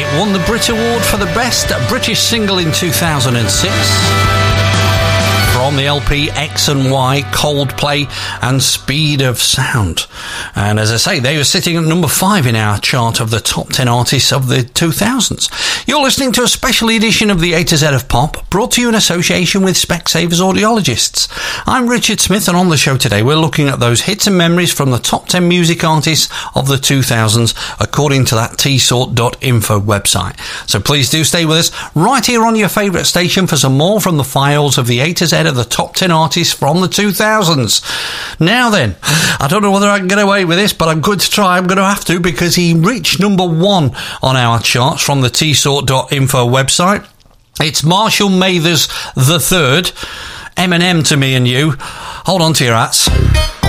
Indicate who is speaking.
Speaker 1: won the Brit Award for the Best British Single in 2006. From the LP X and Y, Coldplay and Speed of Sound. And as I say, they were sitting at number 5 in our chart of the top 10 artists of the 2000s. You're listening to a special edition of the A to Z of Pop, brought to you in association with Specsavers Audiologists. I'm Richard Smith, and on the show today we're looking at those hits and memories from the top 10 music artists of the 2000s, according to that tsort.info website. So please do stay with us right here on your favourite station for some more from the files of the A to Z of the top 10 artists from the 2000s. Now then, I don't know whether I can get away with this, but I'm going to try. I'm going to have to, because he reached number 1 on our charts from the tsort.info website. It's Marshall Mathers III, Eminem to me and you. Hold on to your hats.